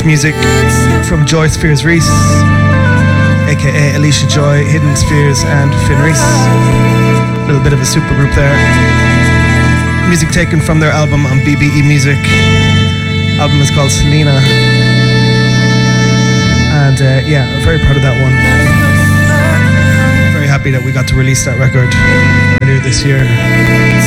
Reese music from Joy Spheres Reese, aka Alicia Joy, Hidden Spheres, and Finn Reese. A little bit of a supergroup there. Music taken from their album on BBE Music. Album is called Selena. And yeah, I'm very proud of that one. Very happy that we got to release that record earlier this year.